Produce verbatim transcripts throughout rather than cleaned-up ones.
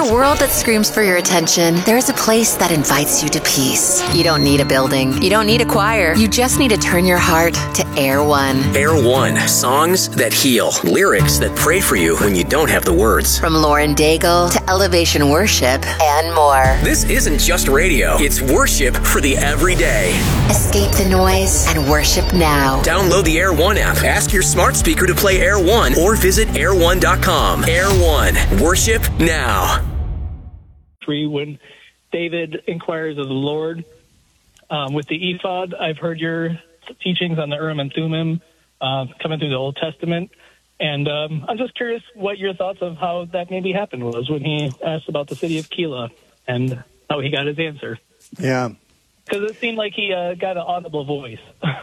a world that screams for your attention, there's a place that invites you to peace. You don't need a building. You don't need a choir. You just need to turn your heart to Air One. Air One. Songs that heal. Lyrics that pray for you when you don't have the words. From Lauren Daigle to Elevation Worship and more. This isn't just radio. It's worship for the everyday. Escape the noise and worship now. Download the Air One app. Ask your smart speaker to play Air One or visit air one dot com. Air One. Worship now. When David inquires of the Lord um, with the ephod, I've heard your teachings on the Urim and Thummim uh, coming through the Old Testament. And um, I'm just curious what your thoughts of how that maybe happened was when he asked about the city of Keilah and how he got his answer. Yeah. Because it seemed like he uh, got an audible voice.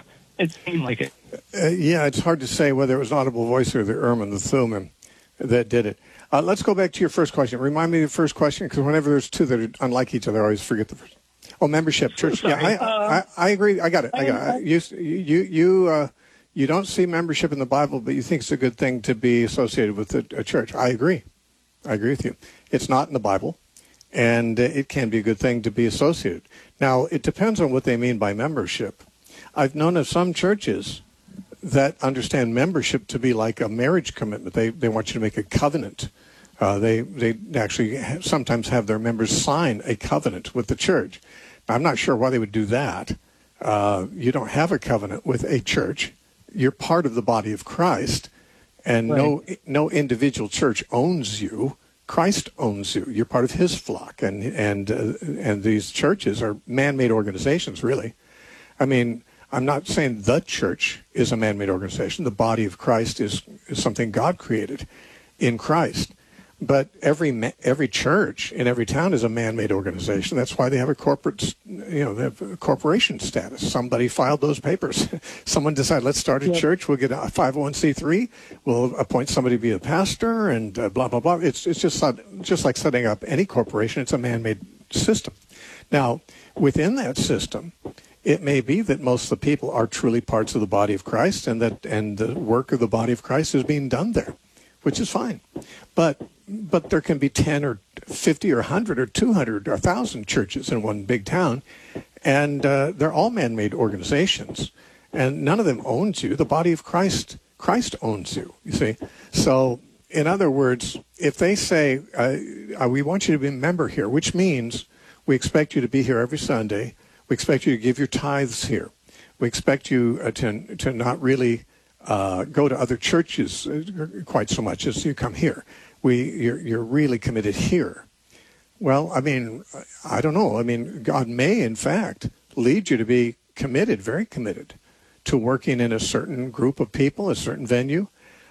It seemed like it. Uh, yeah, it's hard to say whether it was an audible voice or the Urim and the Thummim that did it. Uh, let's go back to your first question. Remind me of the first question, because whenever there's two that are unlike each other, I always forget the first. Oh, membership, church. Yeah, I, uh, I, I agree. I got it. I got it. You, you, you, uh, you don't see membership in the Bible, but you think it's a good thing to be associated with a, a church. I agree. I agree with you. It's not in the Bible, and it can be a good thing to be associated. Now, it depends on what they mean by membership. I've known of some churches that understand membership to be like a marriage commitment. They they want you to make a covenant. Uh, they they actually ha- sometimes have their members sign a covenant with the church. Now, I'm not sure why they would do that. Uh, you don't have a covenant with a church. You're part of the body of Christ, and right. no no individual church owns you. Christ owns you. You're part of His flock, and and uh, and these churches are man-made organizations, really. I mean, I'm not saying the church is a man-made organization. The body of Christ is, is something God created in Christ. But every ma- every church in every town is a man-made organization. That's why they have a corporate, you know, they have a corporation status. Somebody filed those papers. Someone decided, let's start a Yep. church. We'll get a five oh one c three. We'll appoint somebody to be a pastor, and uh, blah blah blah. It's it's just just like setting up any corporation. It's a man-made system. Now, within that system, it may be that most of the people are truly parts of the body of Christ, and that and the work of the body of Christ is being done there, which is fine. But but there can be ten or fifty or one hundred or two hundred or one thousand churches in one big town, and uh, they're all man-made organizations, and none of them owns you. The body of Christ, Christ owns you, you see. So, in other words, if they say, uh, we want you to be a member here, which means we expect you to be here every Sunday, we expect you to give your tithes here, we expect you uh, to, to not really uh, go to other churches quite so much as you come here. We, you're, you're really committed here. Well, I mean, I don't know. I mean, God may, in fact, lead you to be committed, very committed, to working in a certain group of people, a certain venue,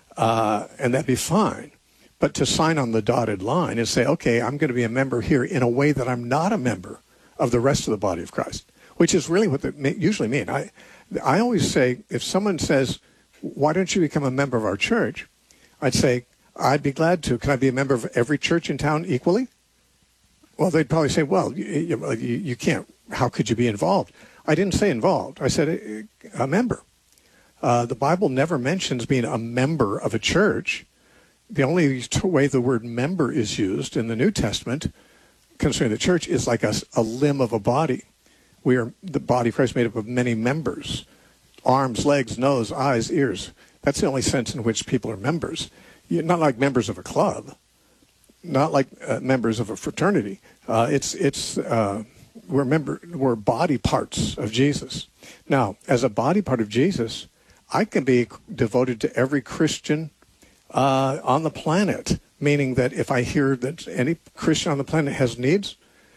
uh, and that'd be fine. But to sign on the dotted line and say, okay, I'm going to be a member here in a way that I'm not a member of the rest of the body of Christ, which is really what they usually mean. I, I always say, if someone says, why don't you become a member of our church? I'd say, I'd be glad to. Can I be a member of every church in town equally? Well, they'd probably say, well, you, you, you can't. How could you be involved? I didn't say involved. I said a, a member. Uh, the Bible never mentions being a member of a church. The only way the word member is used in the New Testament concerning the church is like a, a limb of a body. We are the body of Christ made up of many members, arms, legs, nose, eyes, ears. That's the only sense in which people are members. You're not like members of a club, not like uh, members of a fraternity. Uh, it's it's uh, we're member we're body parts of Jesus. Now, as a body part of Jesus, I can be devoted to every Christian uh, on the planet. Meaning that if I hear that any Christian on the planet has needs,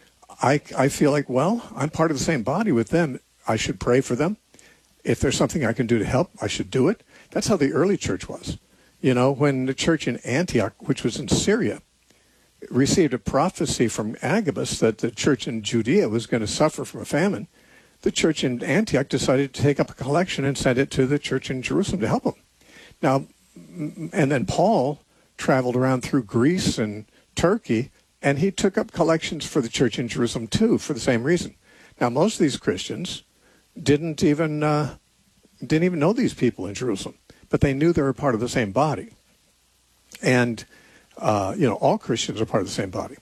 I, I feel like, well, I'm part of the same body with them. I should pray for them. If there's something I can do to help, I should do it. That's how the early church was. You know, when the church in Antioch, which was in Syria, received a prophecy from Agabus that the church in Judea was going to suffer from a famine, the church in Antioch decided to take up a collection and send it to the church in Jerusalem to help them. Now, and then Paul traveled around through Greece and Turkey, and he took up collections for the church in Jerusalem too, for the same reason. Now, most of these Christians didn't even uh, didn't even know these people in Jerusalem, but they knew they were part of the same body. And uh, you know, all Christians are part of the same body.